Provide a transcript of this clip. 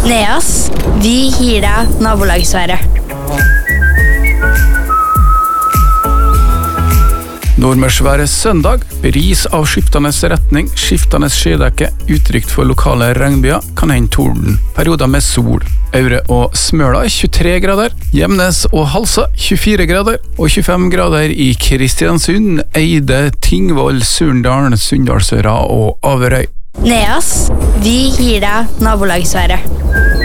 Neas, vi gir deg nabolagsværet. Nordmørsværet søndag, bris av skiftende retning, skiftende skydekke, utrygt for lokale regnbyer, kan hende torden. Perioder med sol. Aure og Smøla 23 grader, Gjemnes og Halsa 24 grader, og 25 grader i Kristiansund, Eide, Tingvoll, Surndalen, Sunndalsøra og Averøy. Neas, vi gir deg nabolagsværet.